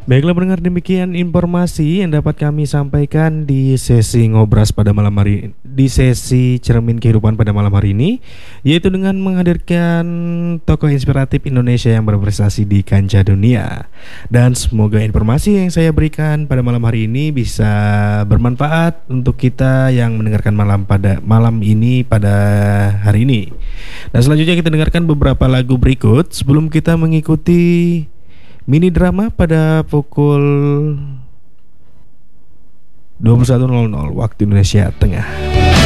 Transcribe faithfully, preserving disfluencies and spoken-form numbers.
Baiklah pendengar, demikian informasi yang dapat kami sampaikan di sesi ngobras pada malam hari, di sesi cermin kehidupan pada malam hari ini, yaitu dengan menghadirkan tokoh inspiratif Indonesia yang berprestasi di kancah dunia. Dan semoga informasi yang saya berikan pada malam hari ini bisa bermanfaat untuk kita yang mendengarkan malam pada malam ini pada hari ini. Dan selanjutnya kita dengarkan beberapa lagu berikut sebelum kita mengikuti mini drama pada pukul dua puluh satu nol nol waktu Indonesia Tengah.